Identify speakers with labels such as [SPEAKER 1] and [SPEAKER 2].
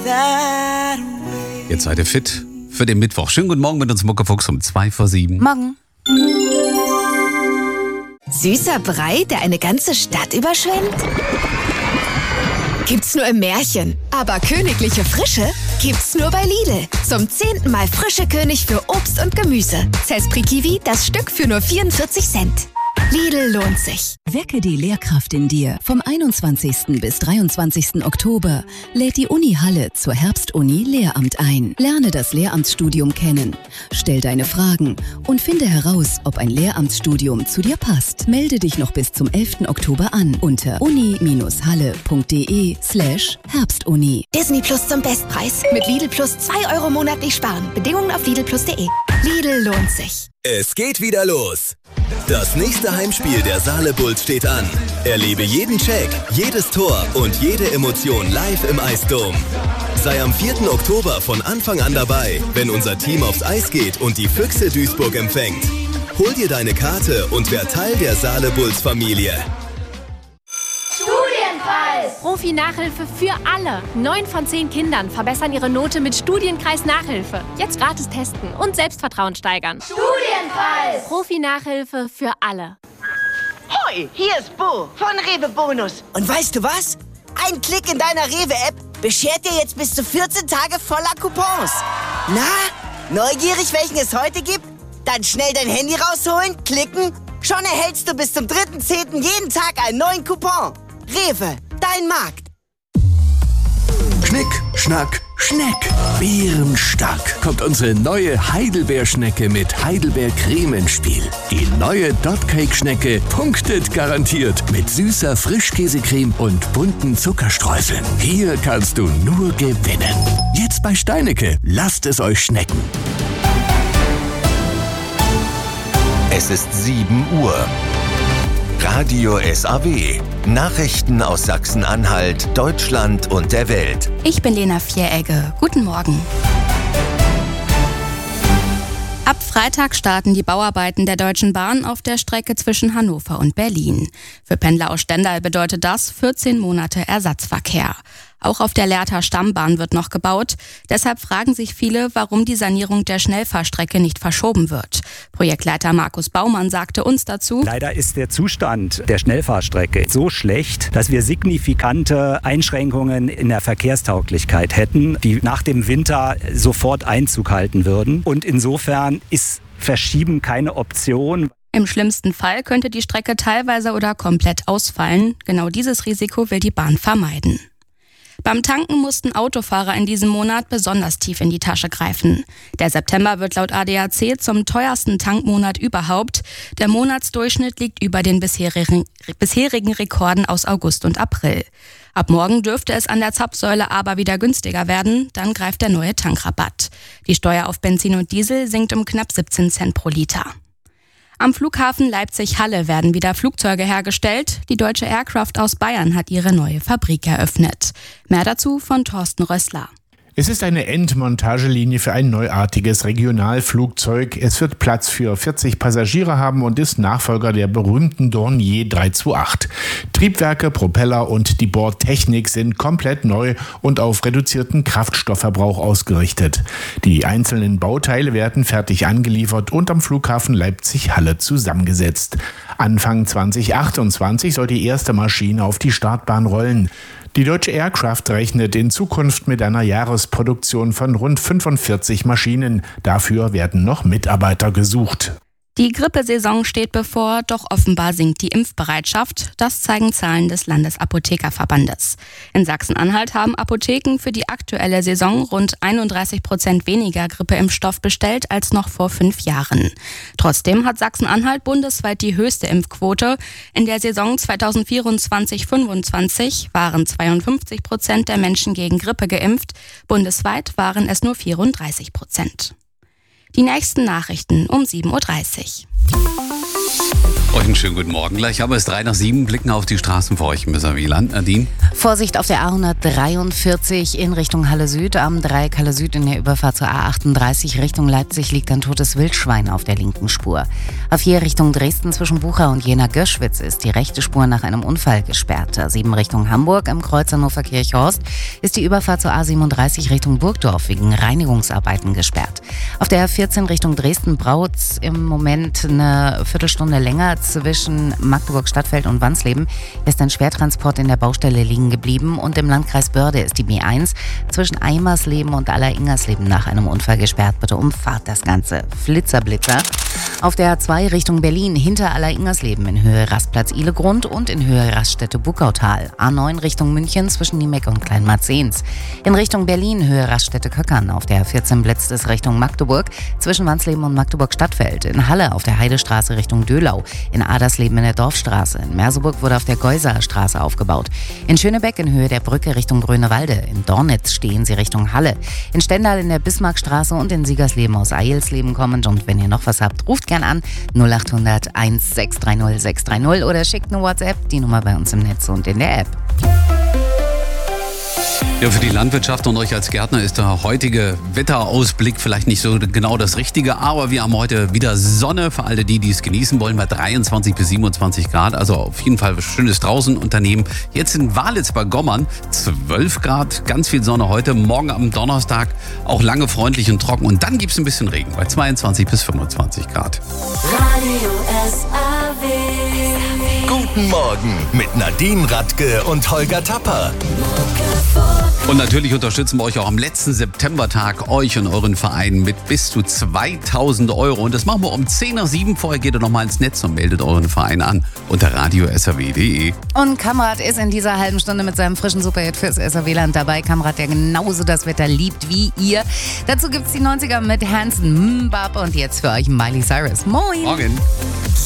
[SPEAKER 1] Jetzt seid ihr fit für den Mittwoch. Schönen guten Morgen mit uns Muckefuchs um 6:02.
[SPEAKER 2] Morgen.
[SPEAKER 3] Süßer Brei, der eine ganze Stadt überschwemmt? Gibt's nur im Märchen. Aber königliche Frische gibt's nur bei Lidl. Zum 10. Mal frische König für Obst und Gemüse. Zespri Kiwi, das Stück für nur 44 Cent. Lidl lohnt sich.
[SPEAKER 4] Wecke die Lehrkraft in dir. Vom 21. bis 23. Oktober lädt die Uni Halle zur Herbstuni Lehramt ein. Lerne das Lehramtsstudium kennen. Stell deine Fragen und finde heraus, ob ein Lehramtsstudium zu dir passt. Melde dich noch bis zum 11. Oktober an unter uni-halle.de/Herbstuni.
[SPEAKER 3] Disney Plus zum Bestpreis. Mit Lidl Plus 2 € monatlich sparen. Bedingungen auf lidlplus.de. Lidl lohnt sich.
[SPEAKER 5] Es geht wieder los. Das nächste Heimspiel der Saale Bulls steht an. Erlebe jeden Check, jedes Tor und jede Emotion live im Eisdom. Sei am 4. Oktober von Anfang an dabei, wenn unser Team aufs Eis geht und die Füchse Duisburg empfängt. Hol dir deine Karte und werd Teil der Saale Bulls Familie.
[SPEAKER 6] Studienkreis! Profi-Nachhilfe für alle. 9 von 10 Kindern verbessern ihre Note mit Studienkreis-Nachhilfe. Jetzt gratis testen und Selbstvertrauen steigern. Studienkreis! Profi-Nachhilfe für alle.
[SPEAKER 7] Hoi, hier ist Bo von Rewe Bonus. Und weißt du was? Ein Klick in deiner Rewe-App beschert dir jetzt bis zu 14 Tage voller Coupons. Na, neugierig, welchen es heute gibt? Dann schnell dein Handy rausholen, klicken. Schon erhältst du bis zum 3.10. jeden Tag einen neuen Coupon. Rewe, dein Markt.
[SPEAKER 8] Schnick, Schnack, Schneck. Bärenstark kommt unsere neue Heidelbeerschnecke mit Heidelbeercreme ins Spiel. Die neue Dot-Cake-Schnecke punktet garantiert mit süßer Frischkäsecreme und bunten Zuckerstreuseln. Hier kannst du nur gewinnen. Jetzt bei Steinecke. Lasst es euch schmecken.
[SPEAKER 9] Es ist 7 Uhr. Radio SAW. Nachrichten aus Sachsen-Anhalt, Deutschland und der Welt.
[SPEAKER 2] Ich bin Lena Vieregge. Guten Morgen. Ab Freitag starten die Bauarbeiten der Deutschen Bahn auf der Strecke zwischen Hannover und Berlin. Für Pendler aus Stendal bedeutet das 14 Monate Ersatzverkehr. Auch auf der Lehrter Stammbahn wird noch gebaut. Deshalb fragen sich viele, warum die Sanierung der Schnellfahrstrecke nicht verschoben wird. Projektleiter Markus Baumann sagte uns dazu:
[SPEAKER 10] Leider ist der Zustand der Schnellfahrstrecke so schlecht, dass wir signifikante Einschränkungen in der Verkehrstauglichkeit hätten, die nach dem Winter sofort Einzug halten würden. Und insofern ist Verschieben keine Option.
[SPEAKER 2] Im schlimmsten Fall könnte die Strecke teilweise oder komplett ausfallen. Genau dieses Risiko will die Bahn vermeiden. Beim Tanken mussten Autofahrer in diesem Monat besonders tief in die Tasche greifen. Der September wird laut ADAC zum teuersten Tankmonat überhaupt. Der Monatsdurchschnitt liegt über den bisherigen Rekorden aus August und April. Ab morgen dürfte es an der Zapfsäule aber wieder günstiger werden. Dann greift der neue Tankrabatt. Die Steuer auf Benzin und Diesel sinkt um knapp 17 Cent pro Liter. Am Flughafen Leipzig-Halle werden wieder Flugzeuge hergestellt. Die Deutsche Aircraft aus Bayern hat ihre neue Fabrik eröffnet. Mehr dazu von Thorsten Rössler.
[SPEAKER 11] Es ist eine Endmontagelinie für ein neuartiges Regionalflugzeug. Es wird Platz für 40 Passagiere haben und ist Nachfolger der berühmten Dornier 328. Triebwerke, Propeller und die Bordtechnik sind komplett neu und auf reduzierten Kraftstoffverbrauch ausgerichtet. Die einzelnen Bauteile werden fertig angeliefert und am Flughafen Leipzig-Halle zusammengesetzt. Anfang 2028 soll die erste Maschine auf die Startbahn rollen. Die Deutsche Aircraft rechnet in Zukunft mit einer Jahresproduktion von rund 45 Maschinen. Dafür werden noch Mitarbeiter gesucht.
[SPEAKER 2] Die Grippesaison steht bevor, doch offenbar sinkt die Impfbereitschaft. Das zeigen Zahlen des Landesapothekerverbandes. In Sachsen-Anhalt haben Apotheken für die aktuelle Saison rund 31% weniger Grippeimpfstoff bestellt als noch vor 5 Jahren. Trotzdem hat Sachsen-Anhalt bundesweit die höchste Impfquote. In der Saison 2024/25 waren 52% der Menschen gegen Grippe geimpft. Bundesweit waren es nur 34%. Die nächsten Nachrichten um 7:30 Uhr.
[SPEAKER 1] Euch einen schönen guten Morgen. Gleich haben wir es 6:03, blicken auf die Straßen für euch im Weserwieland. Nadine?
[SPEAKER 12] Vorsicht auf der A143 in Richtung Halle Süd. Am Dreieck Halle Süd in der Überfahrt zur A38 Richtung Leipzig liegt ein totes Wildschwein auf der linken Spur. A4 Richtung Dresden zwischen Bucha und Jena-Göschwitz ist die rechte Spur nach einem Unfall gesperrt. A7 Richtung Hamburg im Kreuz Hannover-Kirchhorst ist die Überfahrt zur A37 Richtung Burgdorf wegen Reinigungsarbeiten gesperrt. Auf der A14 Richtung Dresden-Brautz im Moment eine Viertelstunde länger zwischen Magdeburg-Stadtfeld und Wansleben ist ein Schwertransport in der Baustelle liegen geblieben und im Landkreis Börde ist die B1 zwischen Eimersleben und Alleringersleben nach einem Unfall gesperrt. Bitte umfahrt das Ganze. Flitzer-Blitzer. Auf der A2 Richtung Berlin hinter Alleringersleben in Höhe Rastplatz Ihlegrund und in Höhe Raststätte Buckautal. A9 Richtung München zwischen Niemeck und Kleinmarzens. In Richtung Berlin Höhe Raststätte Köckern. Auf der A14 blitzt es Richtung Magdeburg zwischen Wansleben und Magdeburg-Stadtfeld. In Halle auf der Heidestraße Richtung Dölau. In Adersleben in der Dorfstraße. In Merseburg wurde auf der Geuser Straße aufgebaut. In Schönebeck in Höhe der Brücke Richtung Grünewalde. In Dornitz stehen sie Richtung Halle. In Stendal in der Bismarckstraße und in Siegersleben aus Eilsleben kommend. Und wenn ihr noch was habt, ruft gern an 0800 1630 630 oder schickt eine WhatsApp, die Nummer bei uns im Netz und in der App.
[SPEAKER 1] Ja, für die Landwirtschaft und euch als Gärtner ist der heutige Wetterausblick vielleicht nicht so genau das Richtige, aber wir haben heute wieder Sonne für alle die es genießen wollen, bei 23 bis 27 Grad, also auf jeden Fall was Schönes draußen unternehmen. Jetzt in Walitz bei Gommern 12 Grad, ganz viel Sonne heute, morgen am Donnerstag auch lange freundlich und trocken und dann gibt es ein bisschen Regen bei 22 bis 25 Grad.
[SPEAKER 9] Radio SAW. Guten Morgen mit Nadine Radke und Holger Tapper.
[SPEAKER 1] Und natürlich unterstützen wir euch auch am letzten Septembertag, euch und euren Verein mit bis zu 2.000 €. Und das machen wir um 6:10. Vorher geht ihr nochmal ins Netz und meldet euren Verein an unter radio.saw.de.
[SPEAKER 12] Und Kamrat ist in dieser halben Stunde mit seinem frischen Superhit fürs SAW-Land dabei. Kamrat, der genauso das Wetter liebt wie ihr. Dazu gibt's die 90er mit Hanson Mbap und jetzt für euch Miley Cyrus. Moin!
[SPEAKER 1] Morgen!